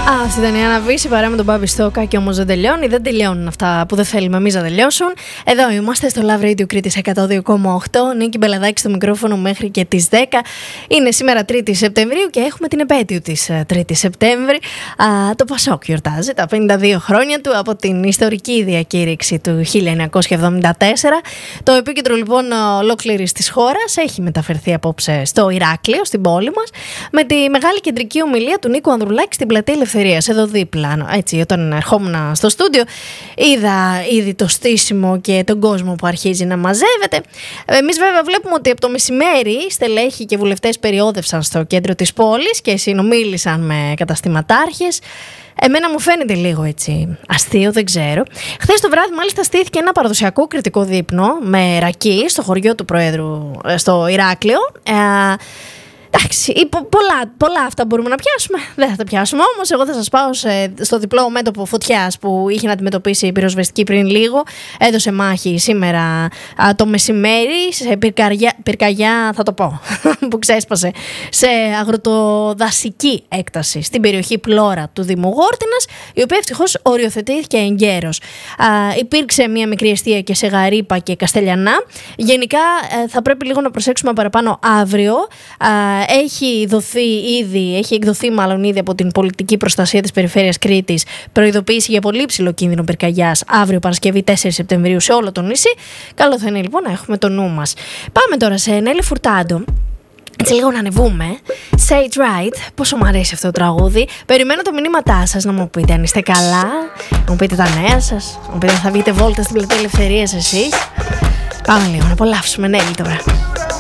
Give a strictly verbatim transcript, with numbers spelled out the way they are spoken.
Αυτή ήταν η Άννα Βύση παρά με τον Μπάμπη Στόκα και όμως δεν τελειώνει. Δεν τελειώνουν αυτά που δεν θέλουμε εμείς να τελειώσουν. Εδώ είμαστε στο Love Radio Κρήτης εκατό δύο κόμμα οκτώ. Νίκη Μπελαδάκη στο μικρόφωνο μέχρι και τις δέκα. Είναι σήμερα τρίτη Σεπτεμβρίου και έχουμε την επέτειο της τρίτη Σεπτέμβρη. Α, το Πασόκ γιορτάζει τα πενήντα δύο χρόνια του από την ιστορική διακήρυξη του χίλια εννιακόσια εβδομήντα τέσσερα. Το επίκεντρο λοιπόν ολόκληρης της χώρας έχει μεταφερθεί απόψε στο Ηράκλειο, στην πόλη μας, με τη μεγάλη κεντρική ομιλία του Νίκου Ανδρουλάκη στην Πλατεία Ελευθερίας, εδώ δίπλα. Έτσι, όταν ερχόμουν στο στούντιο, είδα ήδη το στήσιμο και τον κόσμο που αρχίζει να μαζεύεται. Εμείς, βέβαια, βλέπουμε ότι από το μεσημέρι στελέχοι και βουλευτές περιόδευσαν στο κέντρο της πόλης και συνομίλησαν με καταστηματάρχες. Εμένα μου φαίνεται λίγο έτσι αστείο, δεν ξέρω. Χθες το βράδυ, μάλιστα, στήθηκε ένα παραδοσιακό κριτικό δείπνο με ρακί στο χωριό του Προέδρου στο Ηράκλειο. Ε, Εντάξει, πολλά, πολλά αυτά μπορούμε να πιάσουμε. Δεν θα τα πιάσουμε όμως. Εγώ θα σας πάω σε, στο διπλό μέτωπο φωτιάς που είχε να αντιμετωπίσει η πυροσβεστική πριν λίγο. Έδωσε μάχη σήμερα α, το μεσημέρι σε πυρκαγιά, πυρκαγιά θα το πω, που ξέσπασε σε αγροτοδασική έκταση στην περιοχή Πλώρα του Δήμου Γόρτινας, η οποία ευτυχώς οριοθετήθηκε εγκαίρως. Α, υπήρξε μια μικρή εστία και σε Γαρύπα και Καστελιανά. Γενικά ε, θα πρέπει λίγο να προσέξουμε παραπάνω αύριο. Α, Έχει δοθεί ήδη, έχει εκδοθεί μάλλον ήδη από την πολιτική προστασία της Περιφέρειας Κρήτης προειδοποίηση για πολύ ψηλό κίνδυνο πυρκαγιάς αύριο Παρασκευή τέσσερις Σεπτεμβρίου σε όλο το νησί. Καλό θα είναι λοιπόν να έχουμε το νου μας. Πάμε τώρα σε Νέλη Φουρτάντο. Έτσι λίγο να ανεβούμε. Say it right. Πόσο μου αρέσει αυτό το τραγούδι. Περιμένω τα μηνύματά σας να μου πείτε αν είστε καλά, να μου πείτε τα νέα σας, να μου πείτε αν θα βγείτε βόλτα στην Πλατεία Ελευθερίας εσείς. Πάμε λίγο να απολαύσουμε Νέλη τώρα.